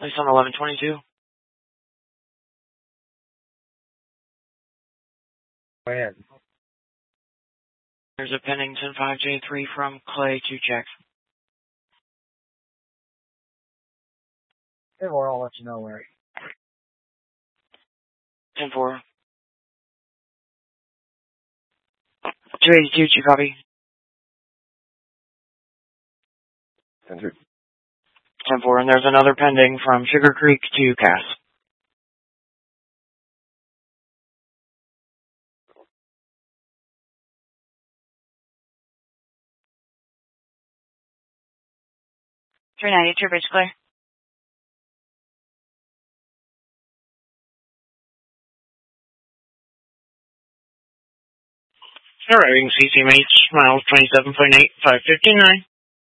Place on 1122. Go ahead. There's a Pennington 5J3 from Clay to Jackson. Okay, well, I'll let you know, Larry. 10-4. 282, you copy? 10-3. 10-4, and there's another pending from Sugar Creek to Cass. .390 Bridge clear. Arriving CCMH, miles 27.8, 559.